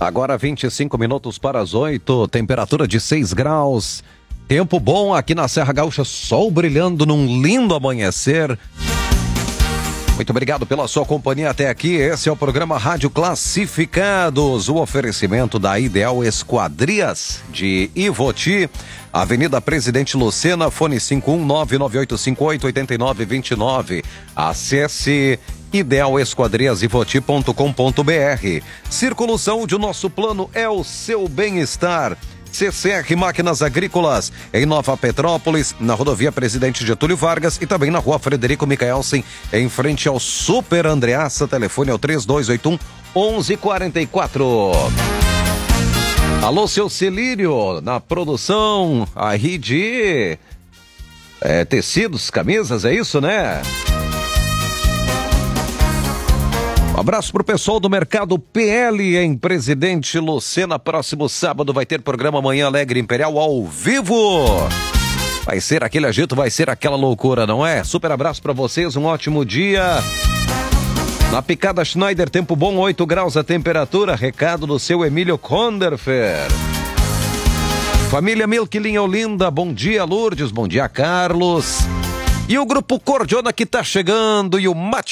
Agora 25 minutos para as 8, temperatura de 6 graus. Tempo bom aqui na Serra Gaúcha, sol brilhando num lindo amanhecer. Muito obrigado pela sua companhia até aqui. Esse é o programa Rádio Classificados, o oferecimento da Ideal Esquadrias de Ivoti, Avenida Presidente Lucena, fone 51998588929. Acesse idealesquadriasivoti.com.br. Círculo Saúde, o nosso plano é o seu bem-estar. CCR Máquinas Agrícolas, em Nova Petrópolis, na rodovia Presidente Getúlio Vargas e também na rua Frederico Micaelsen, em frente ao Super Andreassa. Telefone é o 3281-1144. Alô, seu Celírio, na produção aí de tecidos, camisas, é isso, né? Um abraço pro pessoal do Mercado PL em Presidente Lucena. Próximo sábado vai ter programa Manhã Alegre Imperial ao vivo. Vai ser aquele agito, vai ser aquela loucura, não é? Super abraço pra vocês, um ótimo dia. Na Picada Schneider, tempo bom, 8 graus a temperatura. Recado do seu Emílio Konderfer. Família Milk Linha Olinda, bom dia Lourdes, bom dia Carlos. E o Grupo Cordiona que tá chegando e o Mate